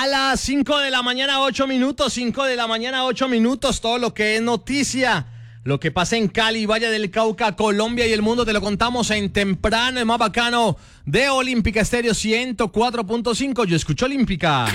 A las 5 de la mañana, 8 minutos, 5 de la mañana, 8 minutos, todo lo que es noticia, lo que pasa en Cali, Valle del Cauca, Colombia y el mundo, te lo contamos en temprano, el más bacano de Olímpica Estéreo 104.5. Yo escucho Olímpica.